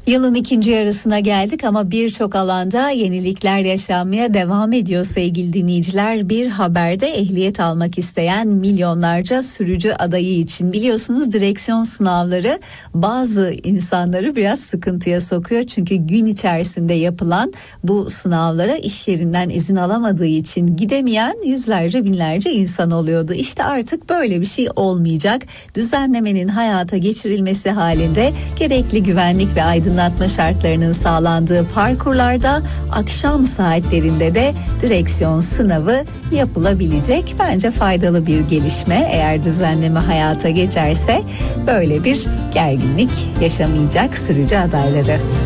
Yılın ikinci yarısına geldik ama birçok alanda yenilikler yaşanmaya devam ediyor sevgili dinleyiciler. Bir haberde ehliyet almak isteyen milyonlarca sürücü adayı için biliyorsunuz direksiyon sınavları bazı insanları biraz sıkıntıya sokuyor. Çünkü gün içerisinde yapılan bu sınavlara iş yerinden izin alamadığı için gidemeyen yüzlerce binlerce insan oluyordu. İşte artık böyle bir şey olmayacak. Düzenlemenin hayata geçirilmesi halinde gerekli güvenlik ve aydınlatma şartlarının sağlandığı parkurlarda akşam saatlerinde de direksiyon sınavı yapılabilecek. Bence faydalı bir gelişme. Eğer düzenleme hayata geçerse böyle bir gerginlik yaşamayacak sürücü adayları.